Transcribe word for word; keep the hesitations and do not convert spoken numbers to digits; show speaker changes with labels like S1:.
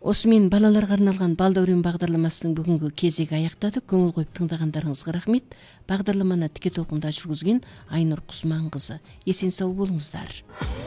S1: Осы мен балаларға арналған Бал дәурен бағдарламасының бүгінгі кезегі аяқтады. Көңіл қойып тыңдағандарыңызға рахмет. Бағдарламаны тіке толқында жүргізген Айнұр Құсманқызы. Есен сау болыңыздар.